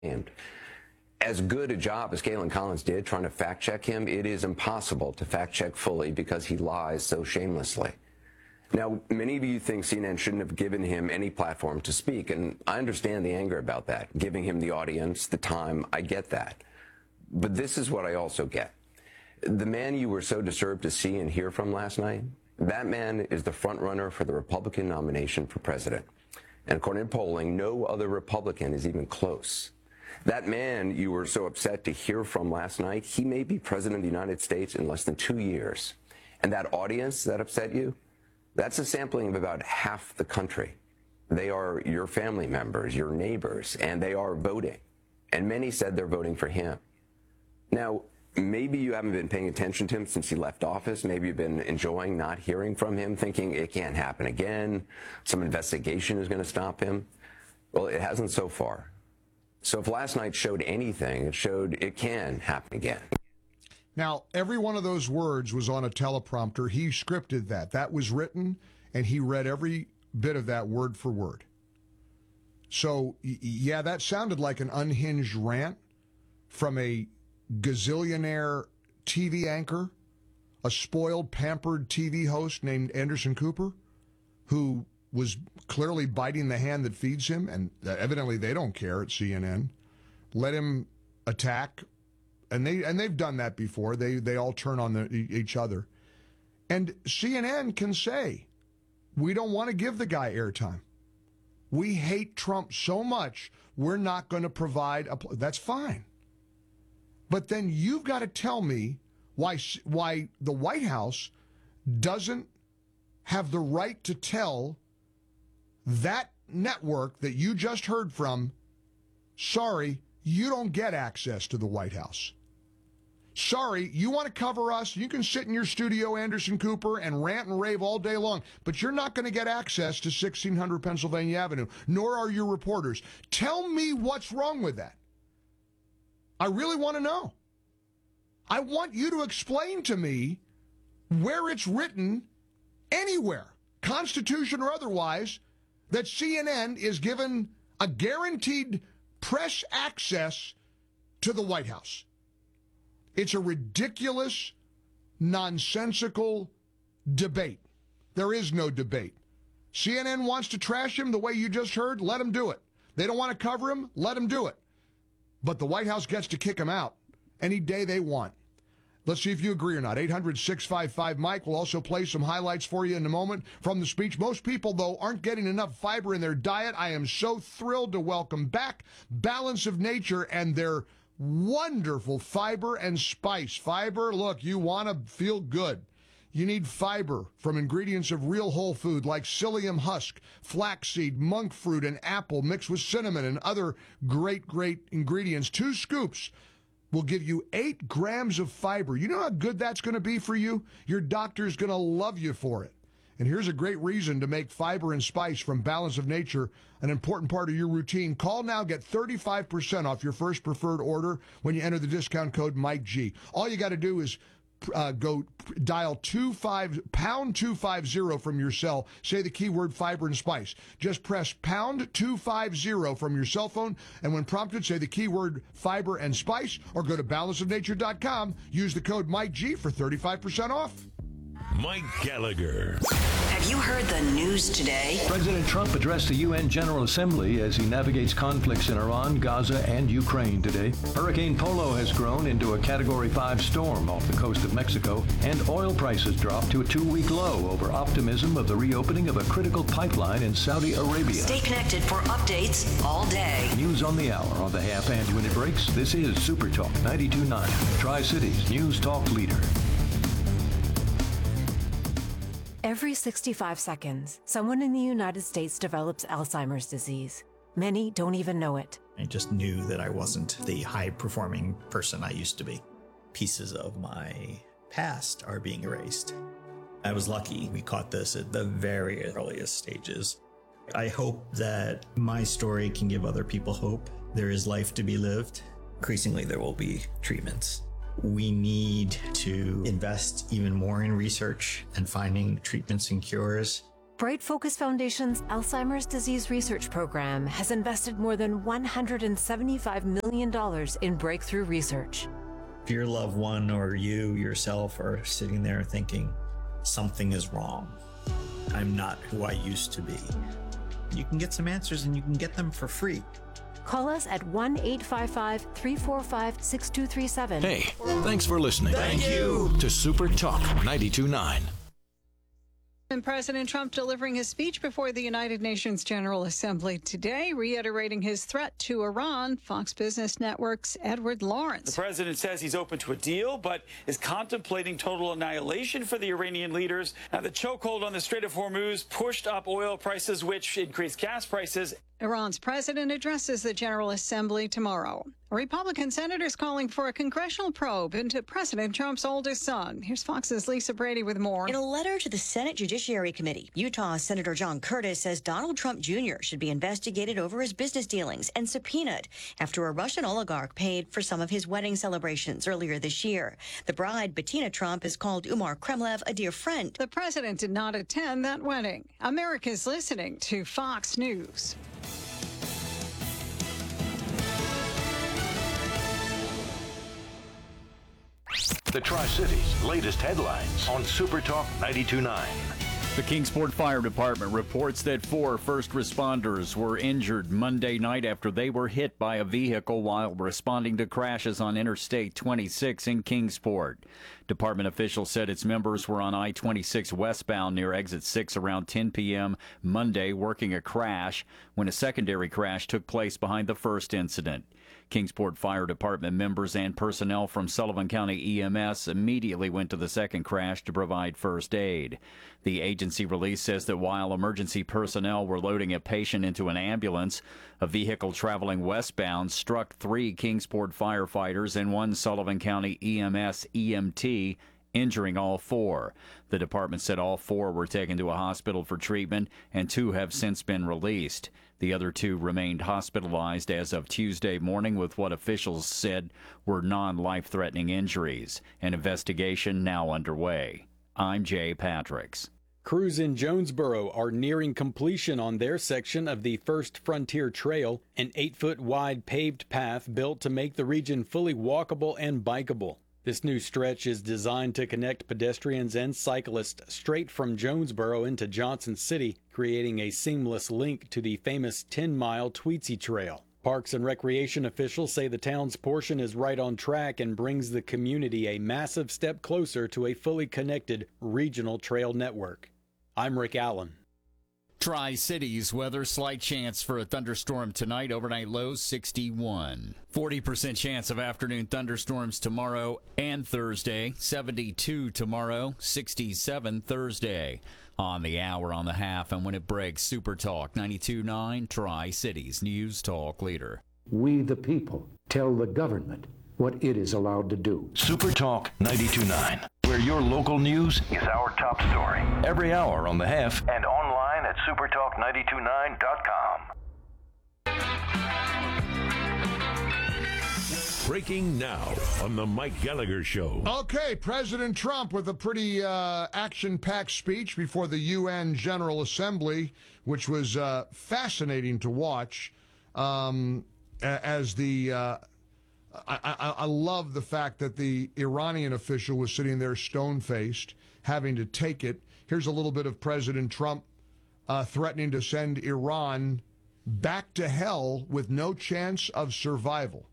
As good a job as Kaitlan Collins did trying to fact check him, it is impossible to fact check fully because he lies so shamelessly. Now, many of you think CNN shouldn't have given him any platform to speak, and I understand the anger about that, giving him the audience, the time, I get that. But this is what I also get. The man you were so disturbed to see and hear from last night, that man is the front runner for the Republican nomination for president. And according to polling, no other Republican is even close. That man you were so upset to hear from last night, he may be president of the United States in less than 2 years. And that audience that upset you, that's a sampling of about half the country. They are your family members, your neighbors, and they are voting. And many said they're voting for him. Now, maybe you haven't been paying attention to him since he left office. Maybe you've been enjoying not hearing from him, thinking it can't happen again. Some investigation is going to stop him. Well, it hasn't so far. So if last night showed anything, it showed it can happen again. Now, every one of those words was on a teleprompter. He scripted that. That was written, and he read every bit of that word for word. So, yeah, that sounded like an unhinged rant from a gazillionaire TV anchor, a spoiled, pampered TV host named Anderson Cooper, who was clearly biting the hand that feeds him, and evidently they don't care at CNN. Let him attack, and they've done that before. They all turn on each other. And CNN can say, we don't want to give the guy airtime. We hate Trump so much, we're not going to provide that's fine. But then you've got to tell me why the White House doesn't have the right to tell that network that you just heard from, sorry, you don't get access to the White House. Sorry, you want to cover us, you can sit in your studio, Anderson Cooper, and rant and rave all day long, but you're not going to get access to 1600 Pennsylvania Avenue, nor are your reporters. Tell me what's wrong with that. I really want to know. I want you to explain to me where it's written anywhere, Constitution or otherwise, that CNN is given a guaranteed press access to the White House. It's a ridiculous, nonsensical debate. There is no debate. CNN wants to trash him the way you just heard, let them do it. They don't want to cover him, let them do it. But the White House gets to kick him out any day they want. Let's see if you agree or not. 800-655-MIKE. We'll also play some highlights for you in a moment from the speech. Most people, though, aren't getting enough fiber in their diet. I am so thrilled to welcome back Balance of Nature and their wonderful fiber and spice. Fiber, look, you want to feel good. You need fiber from ingredients of real whole food like psyllium husk, flaxseed, monk fruit, and apple mixed with cinnamon and other great ingredients. 2 scoops will give you 8 grams of fiber. You know how good that's going to be for you? Your doctor's going to love you for it. And here's a great reason to make fiber and spice from Balance of Nature an important part of your routine. Call now, get 35% off your first preferred order when you enter the discount code MikeG. All you got to do is go dial pound 250 from your cell. Say the keyword fiber and spice. Just press pound 250 from your cell phone, and when prompted, say the keyword fiber and spice, or go to balanceofnature.com. Use the code MikeG for 35% off. Mike Gallagher. Have you heard the news today? President Trump addressed the UN General Assembly as he navigates conflicts in Iran, Gaza, and Ukraine today. Hurricane Polo has grown into a Category 5 storm off the coast of Mexico, and oil prices dropped to a 2-week low over optimism of the reopening of a critical pipeline in Saudi Arabia. Stay connected for updates all day. News on the hour on the half and when it breaks. This is Super Talk 92.9, Tri-Cities News Talk Leader. Every 65 seconds, someone in the United States develops Alzheimer's disease. Many don't even know it. I just knew that I wasn't the high-performing person I used to be. Pieces of my past are being erased. I was lucky we caught this at the very earliest stages. I hope that my story can give other people hope. There is life to be lived. Increasingly, there will be treatments. We need to invest even more in research and finding treatments and cures. Bright Focus Foundation's Alzheimer's Disease Research Program has invested more than $175 million in breakthrough research. If your loved one or you yourself are sitting there thinking, something is wrong, I'm not who I used to be, you can get some answers and you can get them for free. Call us at 1-855-345-6237. Hey, thanks for listening. Thank you. To Super Talk 92.9. And President Trump delivering his speech before the United Nations General Assembly today, reiterating his threat to Iran. Fox Business Network's Edward Lawrence. The president says he's open to a deal, but is contemplating total annihilation for the Iranian leaders. Now, the chokehold on the Strait of Hormuz pushed up oil prices, which increased gas prices. Iran's president addresses the General Assembly tomorrow. Republican senators calling for a congressional probe into President Trump's oldest son. Here's Fox's Lisa Brady with more. In a letter to the Senate Judiciary Committee, Utah Senator John Curtis says Donald Trump Jr. should be investigated over his business dealings and subpoenaed after a Russian oligarch paid for some of his wedding celebrations earlier this year. The bride, Bettina Trump, has called Umar Kremlev a dear friend. The president did not attend that wedding. America's listening to Fox News. The Tri-Cities' latest headlines on Super Talk 92.9. The Kingsport Fire Department reports that 4 first responders were injured Monday night after they were hit by a vehicle while responding to crashes on Interstate 26 in Kingsport. Department officials said its members were on I-26 westbound near Exit 6 around 10 p.m. Monday working a crash when a secondary crash took place behind the first incident. Kingsport Fire Department members and personnel from Sullivan County EMS immediately went to the second crash to provide first aid. The agency release says that while emergency personnel were loading a patient into an ambulance, a vehicle traveling westbound struck 3 Kingsport firefighters and 1 Sullivan County EMS EMT, injuring all 4. The department said all 4 were taken to a hospital for treatment and 2 have since been released. The other 2 remained hospitalized as of Tuesday morning with what officials said were non-life-threatening injuries. An investigation now underway. I'm Jay Patricks. Crews in Jonesboro are nearing completion on their section of the First Frontier Trail, an 8-foot wide paved path built to make the region fully walkable and bikeable. This new stretch is designed to connect pedestrians and cyclists straight from Jonesboro into Johnson City, creating a seamless link to the famous 10-mile Tweetsie Trail. Parks and Recreation officials say the town's portion is right on track and brings the community a massive step closer to a fully connected regional trail network. I'm Rick Allen. Tri-Cities weather, slight chance for a thunderstorm tonight, overnight low 61. 40% chance of afternoon thunderstorms tomorrow and Thursday, 72 tomorrow, 67 Thursday. On the hour, on the half, and when it breaks, Super Talk 92.9, Tri-Cities News Talk Leader. We, the people, tell the government what it is allowed to do. Super Talk 92.9, where your local news is our top story. Every hour on the half and online at supertalk929.com. Breaking now on the Mike Gallagher Show. Okay, President Trump with a pretty action-packed speech before the UN General Assembly, which was fascinating to watch. I love the fact that the Iranian official was sitting there stone-faced, having to take it. Here's a little bit of President Trump threatening to send Iran back to hell with no chance of survival.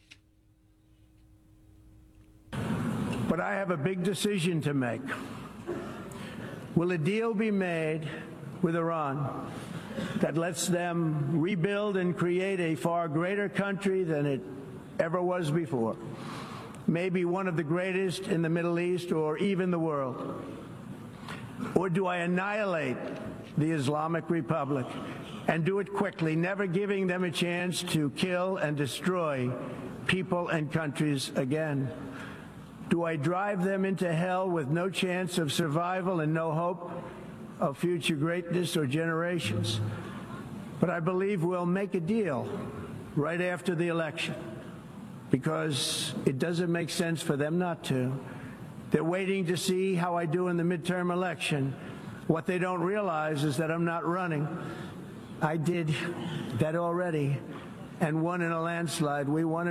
But I have a big decision to make. Will a deal be made with Iran that lets them rebuild and create a far greater country than it ever was before? Maybe one of the greatest in the Middle East or even the world? Or do I annihilate the Islamic Republic and do it quickly, never giving them a chance to kill and destroy people and countries again? Do I drive them into hell with no chance of survival and no hope of future greatness or generations? But I believe we'll make a deal right after the election, because it doesn't make sense for them not to. They're waiting to see how I do in the midterm election What they don't realize is that I'm not running. I did that already and won in a landslide. We won